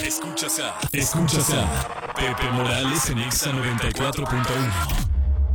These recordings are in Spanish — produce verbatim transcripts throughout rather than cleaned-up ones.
Escuchas a, escuchas a Pepe Morales en Exa noventa y cuatro punto uno.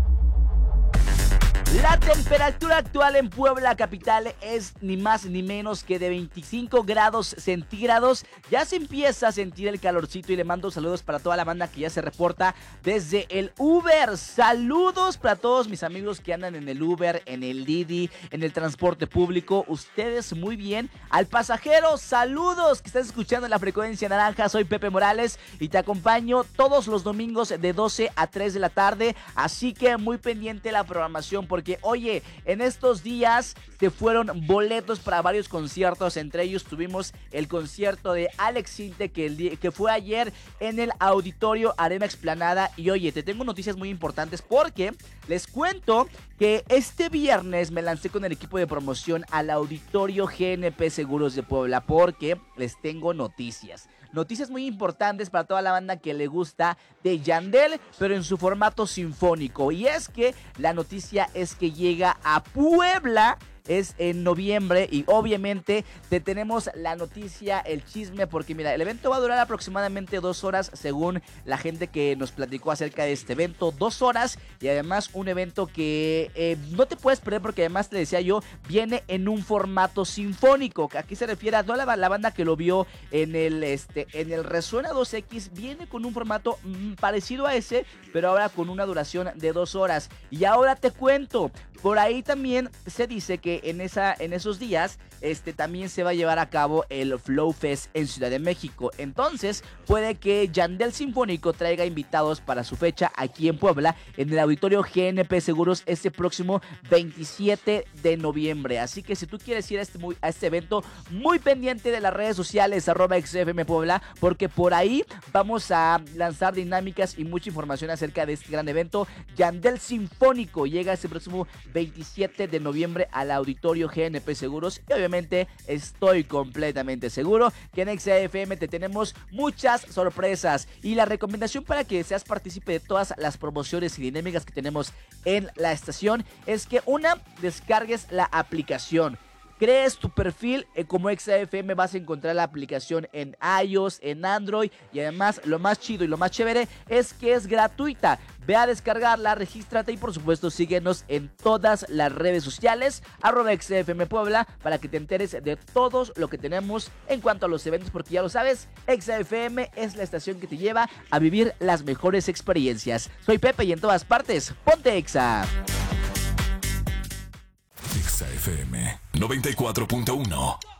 La temperatura actual en Puebla capital es ni más ni menos que de veinticinco grados centígrados. Ya se empieza a sentir el calorcito y le mando saludos para toda la banda que ya se reporta desde el Uber. Saludos para todos mis amigos que andan en el Uber, en el Didi, en el transporte público. Ustedes muy bien. Al pasajero, saludos que estás escuchando en la frecuencia naranja. Soy Pepe Morales y te acompaño todos los domingos de doce a tres de la tarde. Así que muy pendiente la programación porque Porque, oye, en estos días se fueron boletos para varios conciertos. Entre ellos tuvimos el concierto de Alex Sinte que, el día, que fue ayer en el Auditorio Arena Explanada. Y oye, te tengo noticias muy importantes porque les cuento que este viernes me lancé con el equipo de promoción al Auditorio G N P Seguros de Puebla porque les tengo noticias. Noticias muy importantes para toda la banda que le gusta de Yandel, pero en su formato sinfónico. Y es que la noticia es que llega a Puebla. Es en noviembre y obviamente te tenemos la noticia, el chisme, porque mira, el evento va a durar aproximadamente dos horas según la gente que nos platicó acerca de este evento, dos horas y además un evento que eh, no te puedes perder porque además te decía yo, viene en un formato sinfónico. Aquí se refiere a toda la, la banda que lo vio en el, este, en el Resuena dos X, viene con un formato mm, parecido a ese, pero ahora con una duración de dos horas. Y ahora te cuento, por ahí también se dice que en, esa, en esos días este, también se va a llevar a cabo el Flow Fest en Ciudad de México. Entonces puede que Yandel Sinfónico traiga invitados para su fecha aquí en Puebla en el Auditorio G N P Seguros este próximo veintisiete de noviembre. Así que si tú quieres ir a este, muy, a este evento, muy pendiente de las redes sociales arroba X F M Puebla, porque por ahí vamos a lanzar dinámicas y mucha información acerca de este gran evento. Yandel Sinfónico llega este próximo veintisiete de noviembre al Auditorio G N P Seguros y obviamente estoy completamente seguro que en X F M te tenemos muchas sorpresas y la recomendación para que seas partícipe de todas las promociones y dinámicas que tenemos en la estación es que una, descargues la aplicación. Crees tu perfil eh, como Exa F M, vas a encontrar la aplicación en iOS, en Android y además lo más chido y lo más chévere es que es gratuita. Ve a descargarla, regístrate y por supuesto síguenos en todas las redes sociales arroba X F M Puebla para que te enteres de todo lo que tenemos en cuanto a los eventos, porque ya lo sabes, Exa F M es la estación que te lleva a vivir las mejores experiencias. Soy Pepe y en todas partes, ponte Exa. Exa F M noventa y cuatro punto uno.